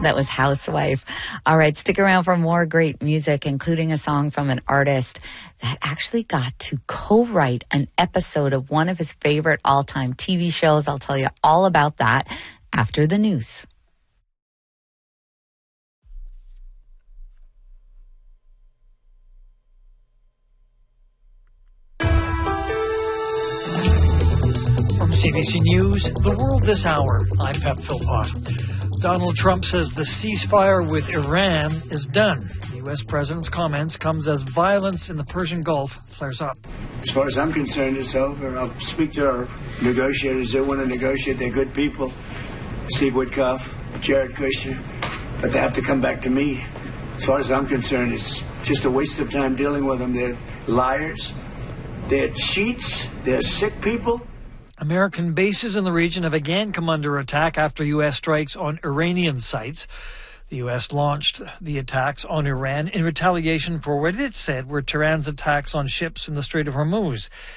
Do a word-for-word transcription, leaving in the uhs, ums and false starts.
That was Housewife. All right, stick around for more great music, including a song from an artist that actually got to co-write an episode of one of his favorite all-time T V shows. I'll tell you all about that after the news. From C B C News, The World This Hour, I'm Pep Philpott. Donald Trump says the ceasefire with Iran is done. The U S president's comments comes as violence in the Persian Gulf flares up. As far as I'm concerned, it's over. I'll speak to our negotiators. They want to negotiate. They're good people. Steve Witkoff, Jared Kushner. But they have to come back to me. As far as I'm concerned, it's just a waste of time dealing with them. They're liars. They're cheats. They're sick people. American bases in the region have again come under attack after U S strikes on Iranian sites. The U S launched the attacks on Iran in retaliation for what it said were Tehran's attacks on ships in the Strait of Hormuz.